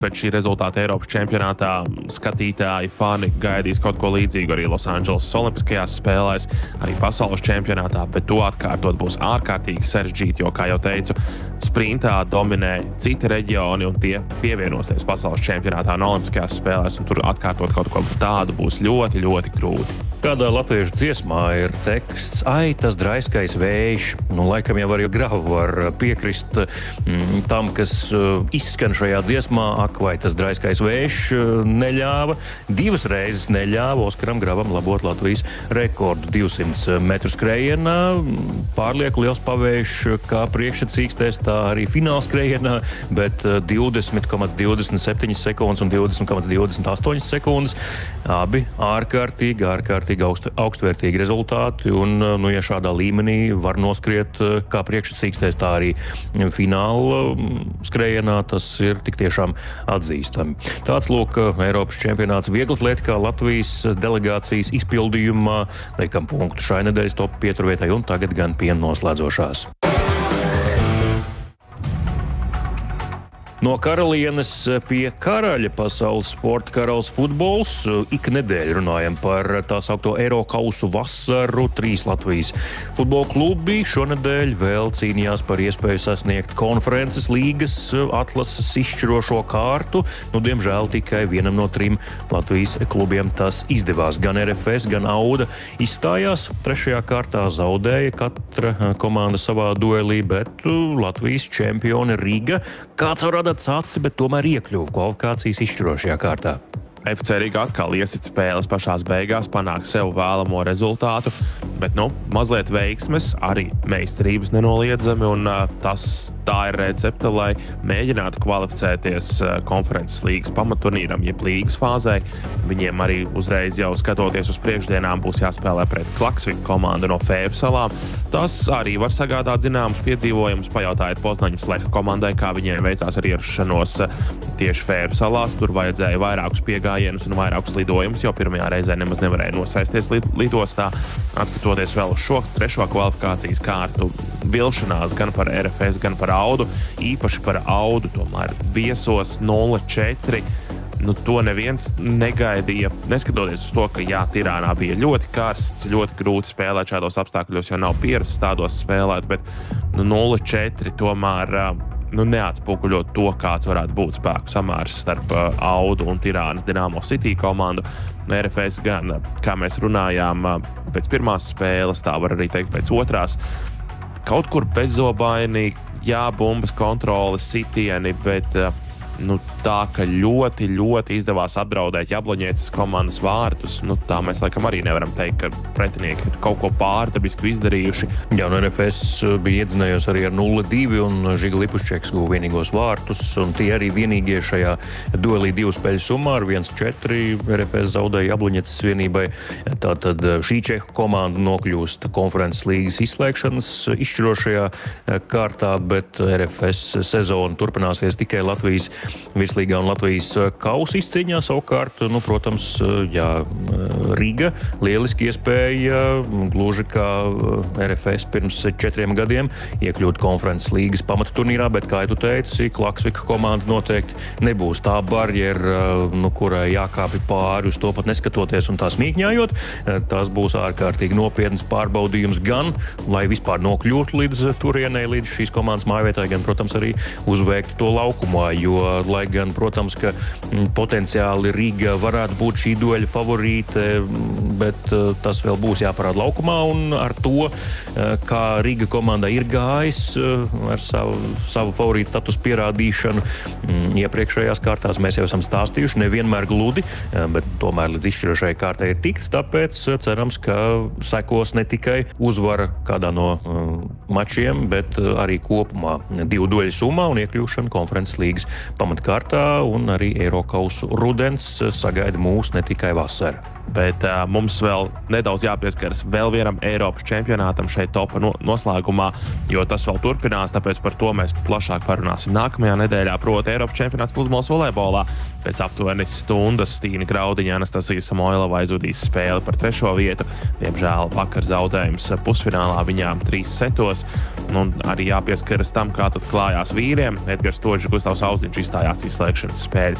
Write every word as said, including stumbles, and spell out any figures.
Pēc šī rezultāta Eiropas čempionātā skatītāji, fani gaidīs kaut ko līdzīgu arī Losandželosas Olimpiskajās spēlēs, arī pasaules čempionātā, bet to atkārtot būs ārkārtīgi sarežģīti, jo, kā jau teicu, sprintā dominē citi reģioni un tie pievienosies pasaules čempionātā un Olimpiskajās spēlēs, un tur atkārtot kaut ko tādu būs ļoti, ļoti grūti. Kādā latviešu dziesmā ir teksts "Ai, tas draiskais vējš". Nu, laikam jau arī Grava var piekrist mm, tam, kas uh, izskan šajā dziesmā. Ak, vai tas draiskais vējš uh, neļāva. Divas reizes neļāva Oskaram Gravam labot Latvijas rekordu divsimt metru skrējienā. Pārlieku liels pavējš kā priekšsacīkstēs, tā arī fināla skrējienā, bet uh, divdesmit komats divdesmit septiņas sekundes un divdesmit komats divdesmit astoņas sekundes. Abi ārkārtīgi, ārkārtīgi Augst, augstvērtīgi rezultāti, un, nu, ja šādā līmenī var noskriet kā priekšsacīkstēs, tā arī fināla skrējienā, tas ir tik tiešām atzīstami. Tāds, lūk, Eiropas čempionāts vieglatlētikā Latvijas delegācijas izpildījumā. Liekam punktu šai nedēļas top pieturvietai, un tagad gan pie noslēdzošās. No karalienes pie karaļa pasaules sporta karalis futbols. Ik nedēļu runājam par tā saukto Eirokausu vasaru. Trīs Latvijas futbola klubi šonedēļ vēl cīnījās par iespēju sasniegt konferences līgas atlases izšķirošo kārtu. Nu, diemžēl tikai vienam no trim Latvijas klubiem tas izdevās. Gan R F S, gan Auda izstājās. Trešajā kārtā zaudēja katra komanda savā duelī, bet Latvijas čempioni Riga kāds var radīt aci, bet tomēr iekļuva kvalifikācijas izšķirošajā kārtā. F C Riga atkal iesit spēles pašās beigās, panāk sev vēlamo rezultātu, bet, nu, mazliet veiksmes, arī meistarības nenoliedzami, un uh, tas tā ir recepte, lai mēģinātu kvalificēties uh, konferences līgas pamatturnīram, jeb līgas fāzē. Viņiem arī uzreiz jau skatoties uz priekšdienām būs jāspēlē pret Klaksviku komandu no Fēru salām. Tas arī var sagādāt zināmus piedzīvojumus. Pajautājiet Poznaņas Leha komandai, kā viņiem veicās ar ierašanos uh, tieši Fēru salās. Tur vajadzēja vairākus piegājienus un vairākus lidojumus, jo pirmajā reizē nemaz nevarēja nosaisties lidostā. Atskatoties vēl uz šo trešo kvalifikācijas kārtu, vilšanās gan par R F S, gan par Audu, īpaši par Audu, tomēr viesos nulle četri. Nu, to neviens negaidīja, neskatoties uz to, ka jā, Tirānā bija ļoti karsts, ļoti grūti spēlēt šādos apstākļos, jo nav pierasts tādos spēlēt, bet nu, nulle četri tomēr nu, neatspoguļot to, kāds varētu būt spēku samērs starp uh, Audu un Tirānas Dinamo City komandu. R F S gan, kā mēs runājām, uh, pēc pirmās spēles, tā var arī teikt pēc otrās, kaut kur bezzobaini, jā, bumbas kontroles, sitieni, bet uh, nu, tā, ka ļoti, ļoti izdevās apdraudēt Jabloņēcas komandas vārtus, nu, tā mēs laikam arī nevaram teikt, ka pretinieki ir kaut ko pārdabiski izdarījuši. Jā, un R F S bija iedzinējusi arī ar nulle divi, un Žiga Lipuščeks guva vienīgos vārtus, un tie arī vienīgie šajā duelī divu spēļu summā ar viens četri R F S zaudēja Jabloņēcas vienībai. Tātad šī čehu komanda nokļūst konferences līgas izslēgšanas izšķirošajā kārtā, bet R F S sezona turpināsies tikai Latvijas virslīgā un Latvijas kausa izcīņā. Savukārt, nu, protams, jā, Riga lieliski iespēja, gluži kā R F S pirms četriem gadiem, iekļūt konferences līgas pamatturnīrā, bet, kā tu teici, Klaksvika komanda noteikti nebūs tā barjera, nu, kurai jākāpj pāri uz to pat neskatoties un tā smīkņājot. Tas būs ārkārtīgi nopietns pārbaudījums gan, lai vispār nokļūtu līdz turienei, līdz šīs komandas mājvietai, gan, protams, arī uzveikt to laukumā, jo lai gan, protams, ka m, potenciāli Riga varētu būt šī dueļa favorīte, bet uh, tas vēl būs jāparāda laukumā, un ar to, uh, kā Riga komanda ir gājis uh, ar savu, savu favorītu status pierādīšanu, mm, iepriekšējās kārtās mēs jau esam stāstījuši, nevienmēr gludi, uh, bet tomēr līdz izšķirošajai kārtai ir tikts, tāpēc uh, cerams, ka sekos ne tikai uzvara kādā no uh, mačiem, bet uh, arī kopumā divu dueļu summā un iekļūšana konferences līgas pamatkārtā, un arī Eirokausu rudens sagaida mūs ne tikai vasara. Bet uh, mums vēl nedaudz jāpieskaras vēl vienam Eiropas čempionātam šeit topa no, noslēgumā, jo tas vēl turpinās, tāpēc par to mēs plašāk parunāsim nākamajā nedēļā, proti Eiropas čempionāts pludmales volejbolā. Pēc aptuveni stundas Stīna Graudiņa, Anastasija Samoilova aizvadīs spēli par trešo vietu. Diemžēl vakar zaudējums pusfinālā viņām trīs setos. Un arī jāpieskaras tam, kā tad klājās vīriem. Edgars Toģis, Gustavs Auziņš iestājās izslēgšanas spēle.